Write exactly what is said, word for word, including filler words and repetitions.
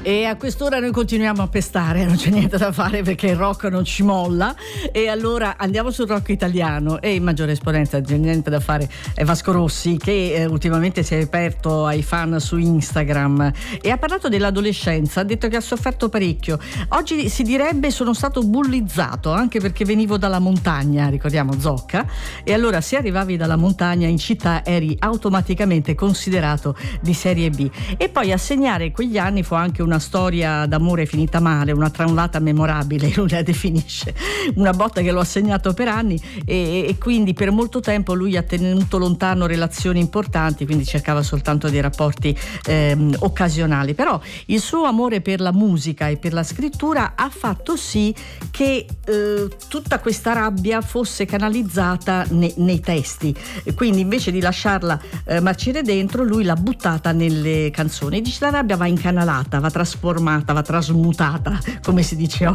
E a quest'ora noi continuiamo a pestare, non c'è niente da fare perché il rock non ci molla. E allora andiamo sul rock italiano, e in maggiore esponenza, c'è niente da fare, è Vasco Rossi, che eh, ultimamente si è aperto ai fan su Instagram e ha parlato dell'adolescenza, ha detto che ha sofferto parecchio. Oggi si direbbe sono stato bullizzato, anche perché venivo dalla montagna, ricordiamo Zocca, e allora se arrivavi dalla montagna in città eri automaticamente considerato di serie B. E poi a segnare quegli anni fu anche una storia d'amore finita male, una tranvata memorabile, lui la definisce, una botta che lo ha segnato per anni, e, e quindi per molto tempo lui ha tenuto lontano relazioni importanti, quindi cercava soltanto dei rapporti ehm, occasionali. Però il suo amore per la musica e per la scrittura ha fatto sì che eh, tutta questa rabbia fosse canalizzata ne, nei testi, quindi invece di lasciarla eh, marcire dentro, lui l'ha buttata nelle canzoni. Dice: la rabbia va incanalata, va trasformata, va trasmutata, come si dice